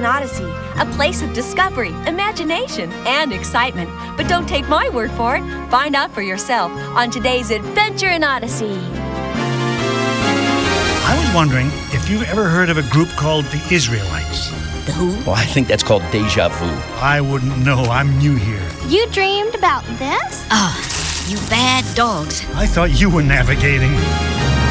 Odyssey, a place of discovery, imagination, and excitement. But don't take my word for it. Find out for yourself on today's Adventure in Odyssey. I was wondering if you've ever heard of a group called the Israelites. The who? Well, I think that's called deja vu. I wouldn't know. I'm new here. You dreamed about this? You bad dogs. I thought you were navigating.